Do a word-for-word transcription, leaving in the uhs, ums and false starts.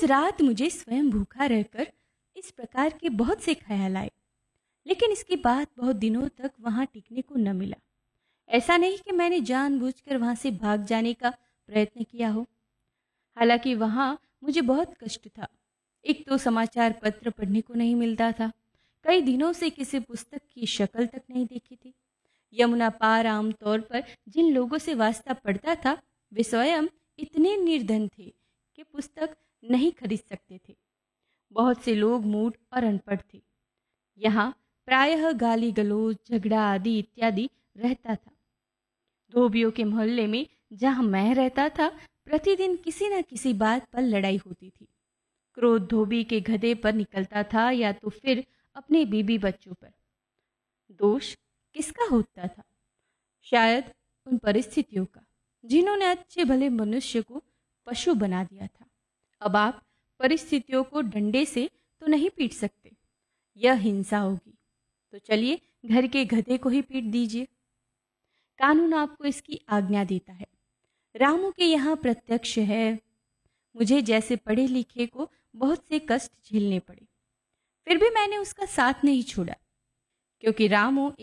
उस रात मुझे स्वयं भूखा रहकर इस प्रकार के बहुत से ख्याल आए, लेकिन इसके बाद बहुत दिनों तक वहां टिकने को न मिला। ऐसा नहीं कि मैंने जानबूझकर वहां से भाग जाने का प्रयत्न किया हो, हालांकि वहां मुझे बहुत कष्ट था। एक तो समाचार पत्र पढ़ने को नहीं मिलता था, कई दिनों से किसी पुस्तक की शक्ल तक नहीं देखी थी। यमुना पार आमतौर पर जिन लोगों से वास्ता पड़ता था वे स्वयं इतने निर्धन थे कि पुस्तक नहीं खरीद सकते थे। बहुत से लोग मूढ़ और अनपढ़ थे। यहाँ प्रायः गाली गलौज, झगड़ा आदि इत्यादि रहता था। धोबियों के मोहल्ले में जहाँ मैं रहता था, प्रतिदिन किसी न किसी बात पर लड़ाई होती थी। क्रोध धोबी के गधे पर निकलता था या तो फिर अपने बीबी बच्चों पर। दोष किसका होता था? शायद उन परिस्थितियों का जिन्होंने अच्छे भले मनुष्य को पशु बना दिया था। अब आप परिस्थितियों को डंडे से तो नहीं पीट सकते, यह हिंसा होगी। तो चलिए घर के गधे को ही पीट दीजिए। कानून आपको इसकी आज्ञा देता है। रामू के यहाँ प्रत्यक्ष है। मुझे जैसे पढ़े लिखे को बहुत से कष्ट झेलने पड़े, फिर भी मैंने उसका साथ नहीं छोड़ा, क्योंकि रामू